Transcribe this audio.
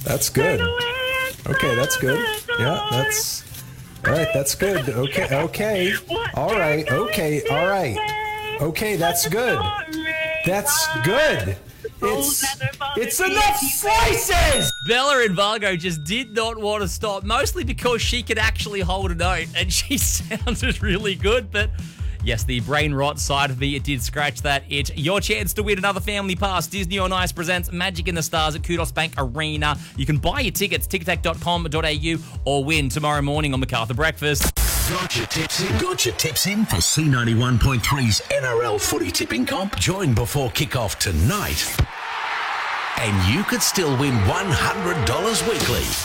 That's good. Okay, that's good. Yeah, that's... All right, that's good. Okay. All right, okay, all right. Okay, that's good. That's good. It's enough slices! Bella and Vargo just did not want to stop, mostly because she could actually hold a note, and she sounded really good, but... Yes, the brain rot side of me, it did scratch that itch. Your chance to win another family pass. Disney on Ice presents Magic in the Stars at Kudos Bank Arena. You can buy your tickets, ticketek.com.au, or win tomorrow morning on MacArthur Breakfast. Got your tips in? Got your tips in for C91.3's NRL footy tipping comp? Join before kickoff tonight, and you could still win $100 weekly.